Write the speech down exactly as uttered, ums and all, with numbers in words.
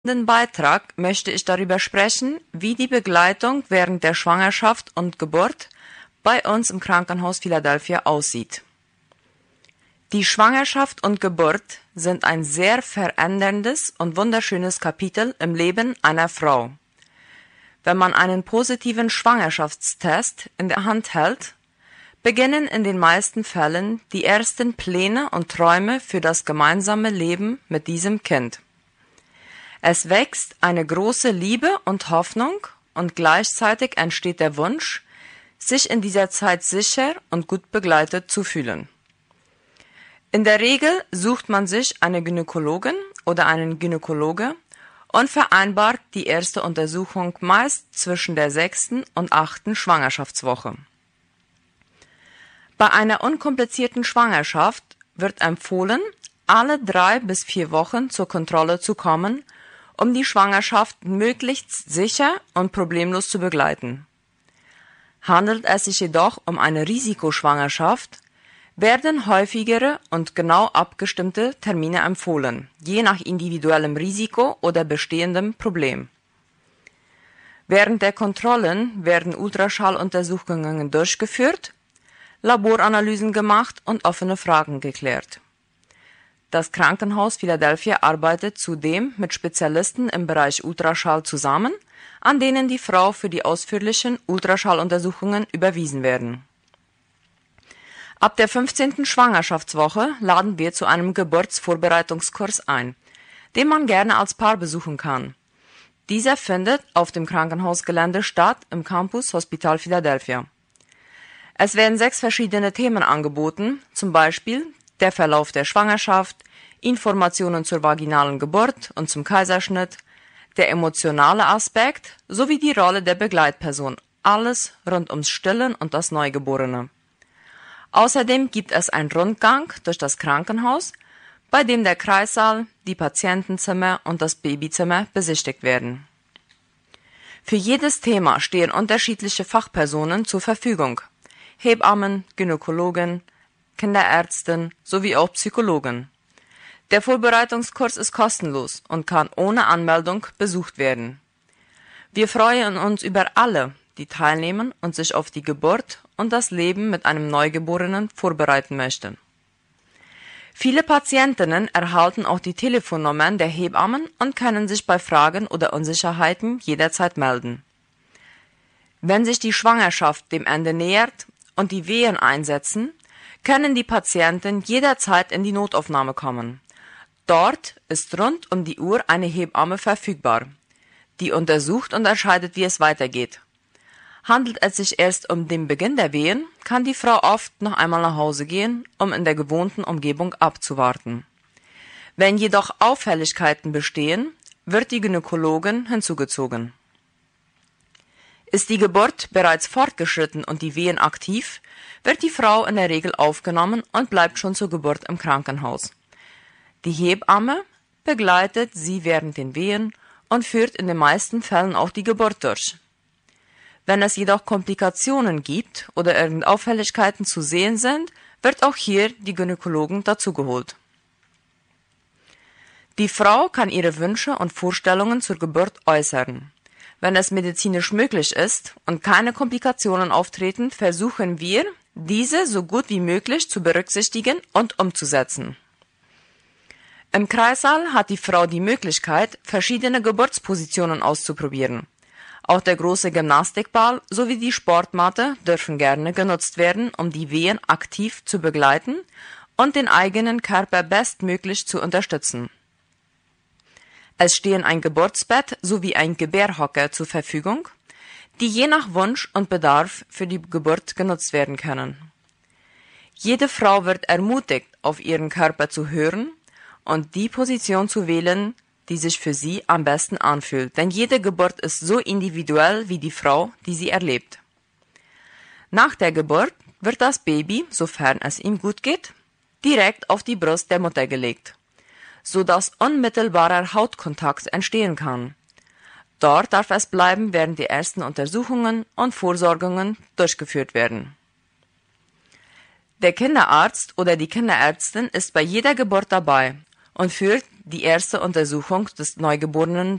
In diesem Beitrag möchte ich darüber sprechen, wie die Begleitung während der Schwangerschaft und Geburt bei uns im Krankenhaus Philadelphia aussieht. Die Schwangerschaft und Geburt sind ein sehr veränderndes und wunderschönes Kapitel im Leben einer Frau. Wenn man einen positiven Schwangerschaftstest in der Hand hält, beginnen in den meisten Fällen die ersten Pläne und Träume für das gemeinsame Leben mit diesem Kind. Es wächst eine große Liebe und Hoffnung und gleichzeitig entsteht der Wunsch, sich in dieser Zeit sicher und gut begleitet zu fühlen. In der Regel sucht man sich eine Gynäkologin oder einen Gynäkologe und vereinbart die erste Untersuchung meist zwischen der sechsten und achten Schwangerschaftswoche. Bei einer unkomplizierten Schwangerschaft wird empfohlen, alle drei bis vier Wochen zur Kontrolle zu kommen, um die Schwangerschaft möglichst sicher und problemlos zu begleiten. Handelt es sich jedoch um eine Risikoschwangerschaft, werden häufigere und genau abgestimmte Termine empfohlen, je nach individuellem Risiko oder bestehendem Problem. Während der Kontrollen werden Ultraschalluntersuchungen durchgeführt, Laboranalysen gemacht und offene Fragen geklärt. Das Krankenhaus Philadelphia arbeitet zudem mit Spezialisten im Bereich Ultraschall zusammen, an denen die Frau für die ausführlichen Ultraschalluntersuchungen überwiesen werden. Ab der fünfzehnten Schwangerschaftswoche laden wir zu einem Geburtsvorbereitungskurs ein, den man gerne als Paar besuchen kann. Dieser findet auf dem Krankenhausgelände statt im Campus Hospital Philadelphia. Es werden sechs verschiedene Themen angeboten, zum Beispiel der Verlauf der Schwangerschaft, Informationen zur vaginalen Geburt und zum Kaiserschnitt, der emotionale Aspekt sowie die Rolle der Begleitperson, alles rund ums Stillen und das Neugeborene. Außerdem gibt es einen Rundgang durch das Krankenhaus, bei dem der Kreissaal, die Patientenzimmer und das Babyzimmer besichtigt werden. Für jedes Thema stehen unterschiedliche Fachpersonen zur Verfügung: Hebammen, Gynäkologen, Kinderärztin sowie auch Psychologen. Der Vorbereitungskurs ist kostenlos und kann ohne Anmeldung besucht werden. Wir freuen uns über alle, die teilnehmen und sich auf die Geburt und das Leben mit einem Neugeborenen vorbereiten möchten. Viele Patientinnen erhalten auch die Telefonnummern der Hebammen und können sich bei Fragen oder Unsicherheiten jederzeit melden. Wenn sich die Schwangerschaft dem Ende nähert und die Wehen einsetzen, können die Patienten jederzeit in die Notaufnahme kommen. Dort ist rund um die Uhr eine Hebamme verfügbar, die untersucht und entscheidet, wie es weitergeht. Handelt es sich erst um den Beginn der Wehen, kann die Frau oft noch einmal nach Hause gehen, um in der gewohnten Umgebung abzuwarten. Wenn jedoch Auffälligkeiten bestehen, wird die Gynäkologin hinzugezogen. Ist die Geburt bereits fortgeschritten und die Wehen aktiv, wird die Frau in der Regel aufgenommen und bleibt schon zur Geburt im Krankenhaus. Die Hebamme begleitet sie während den Wehen und führt in den meisten Fällen auch die Geburt durch. Wenn es jedoch Komplikationen gibt oder irgend Auffälligkeiten zu sehen sind, wird auch hier die Gynäkologin dazugeholt. Die Frau kann ihre Wünsche und Vorstellungen zur Geburt äußern. Wenn es medizinisch möglich ist und keine Komplikationen auftreten, versuchen wir, diese so gut wie möglich zu berücksichtigen und umzusetzen. Im Kreissaal hat die Frau die Möglichkeit, verschiedene Geburtspositionen auszuprobieren. Auch der große Gymnastikball sowie die Sportmatte dürfen gerne genutzt werden, um die Wehen aktiv zu begleiten und den eigenen Körper bestmöglich zu unterstützen. Es stehen ein Geburtsbett sowie ein Gebärhocker zur Verfügung, die je nach Wunsch und Bedarf für die Geburt genutzt werden können. Jede Frau wird ermutigt, auf ihren Körper zu hören und die Position zu wählen, die sich für sie am besten anfühlt, denn jede Geburt ist so individuell wie die Frau, die sie erlebt. Nach der Geburt wird das Baby, sofern es ihm gut geht, direkt auf die Brust der Mutter gelegt, sodass unmittelbarer Hautkontakt entstehen kann. Dort darf es bleiben, während die ersten Untersuchungen und Vorsorgungen durchgeführt werden. Der Kinderarzt oder die Kinderärztin ist bei jeder Geburt dabei und führt die erste Untersuchung des Neugeborenen